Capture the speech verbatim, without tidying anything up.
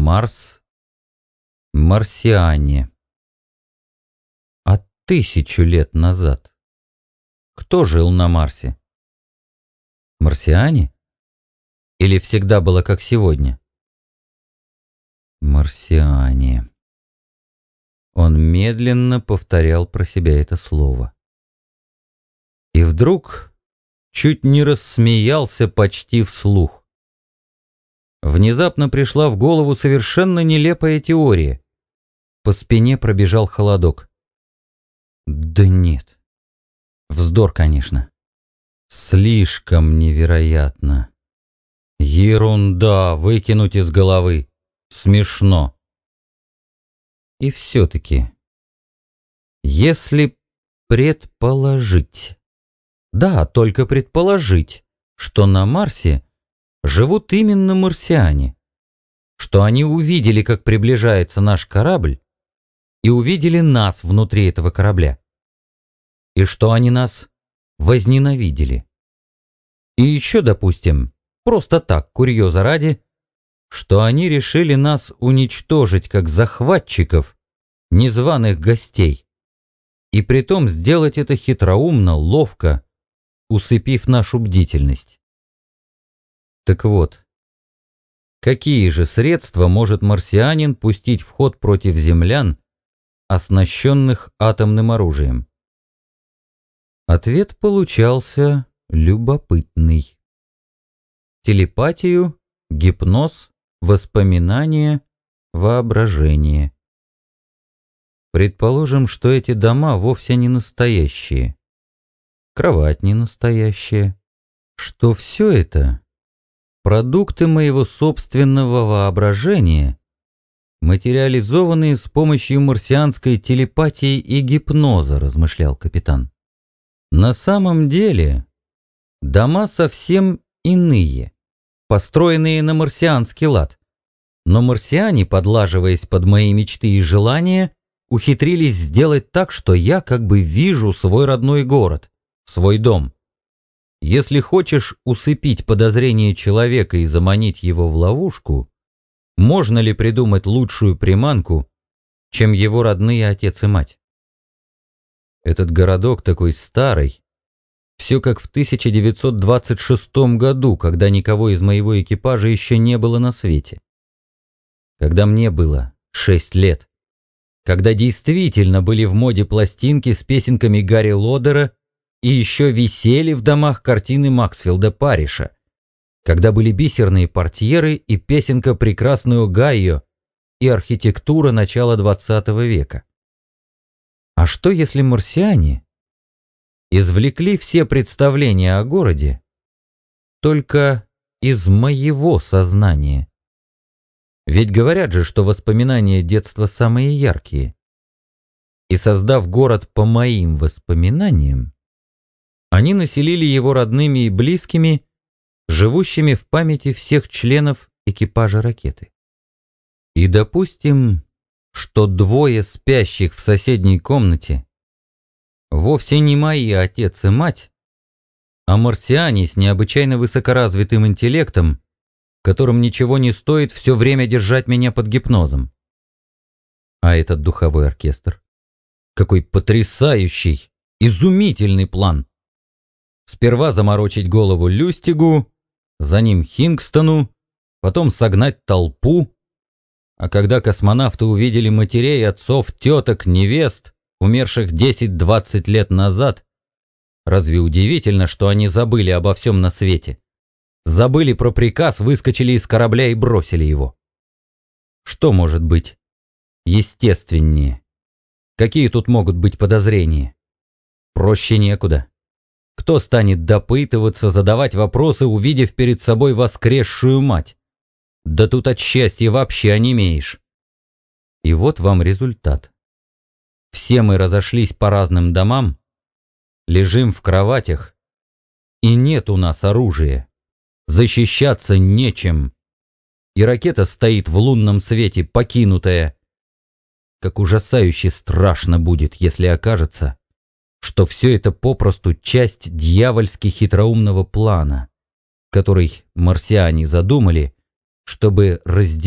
Марс, марсиане. А тысячу лет назад кто жил на Марсе? Марсиане? Или всегда было как сегодня? Марсиане. Он медленно повторял про себя это слово. И вдруг чуть не рассмеялся почти вслух. Внезапно пришла в голову совершенно нелепая теория. По спине пробежал холодок. Да нет. Вздор, конечно. Слишком невероятно. Ерунда, выкинуть из головы. Смешно. И все-таки, если предположить, да, только предположить, что на Марсе живут именно марсиане, что они увидели, как приближается наш корабль, и увидели нас внутри этого корабля, и что они нас возненавидели. И еще, допустим, просто так, курьеза ради, что они решили нас уничтожить как захватчиков, незваных гостей, и притом сделать это хитроумно, ловко, усыпив нашу бдительность. Так вот, какие же средства может марсианин пустить в ход против землян, оснащенных атомным оружием? Ответ получался любопытный. Телепатию, гипноз, воспоминания, воображение. Предположим, что эти дома вовсе не настоящие. Кровать не настоящая. Что все это продукты моего собственного воображения, материализованные с помощью марсианской телепатии и гипноза, размышлял капитан. На самом деле дома совсем иные, построенные на марсианский лад. Но марсиане, подлаживаясь под мои мечты и желания, ухитрились сделать так, что я как бы вижу свой родной город, свой дом. Если хочешь усыпить подозрение человека и заманить его в ловушку, можно ли придумать лучшую приманку, чем его родные отец и мать? Этот городок такой старый, все как в тысяча девятьсот двадцать шестом году, когда никого из моего экипажа еще не было на свете. Когда мне было шесть лет. Когда действительно были в моде пластинки с песенками Гарри Лодера и еще висели в домах картины Максфилда Парриша. Когда были бисерные портьеры и песенка «Прекрасную Гайо» и архитектура начала двадцатого века. А что если марсиане извлекли все представления о городе только из моего сознания? Ведь говорят же, что воспоминания детства самые яркие. И создав город по моим воспоминаниям, они населили его родными и близкими, живущими в памяти всех членов экипажа ракеты. И допустим, что двое спящих в соседней комнате вовсе не мои отец и мать, а марсиане с необычайно высокоразвитым интеллектом, которым ничего не стоит все время держать меня под гипнозом. А этот духовой оркестр? Какой потрясающий, изумительный план! Сперва заморочить голову Люстигу, за ним Хингстону, потом согнать толпу. А когда космонавты увидели матерей, отцов, теток, невест, умерших десять-двадцать лет назад, разве удивительно, что они забыли обо всем на свете? Забыли про приказ, выскочили из корабля и бросили его. Что может быть естественнее? Какие тут могут быть подозрения? Проще некуда. Кто станет допытываться, задавать вопросы, увидев перед собой воскресшую мать? Да тут от счастья вообще онемеешь. И вот вам результат. Все мы разошлись по разным домам, лежим в кроватях, и нет у нас оружия. Защищаться нечем. И ракета стоит в лунном свете, покинутая. Как ужасающе страшно будет, если окажется, что все это попросту часть дьявольски хитроумного плана, который марсиане задумали, чтобы разделить